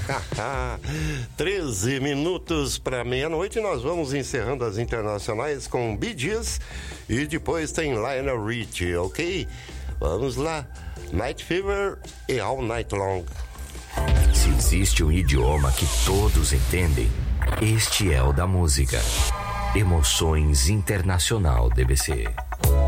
13 minutos para meia-noite. Nós vamos encerrando as internacionais com Bee Gees e depois tem Lionel Richie, ok? Vamos lá. Night Fever e All Night Long. Se existe um idioma que todos entendem, este é o da música. Emoções Internacional DBC.